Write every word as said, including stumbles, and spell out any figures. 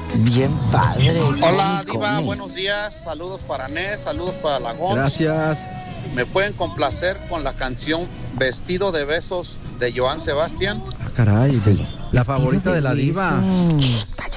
Bien padre. Hola, come, Diva, come. buenos días. Saludos para Nes, saludos para la Gons. Gracias. ¿Me pueden complacer con la canción Vestido de Besos de Joan Sebastián? Ah, caray. Sí. La favorita de la diva. Está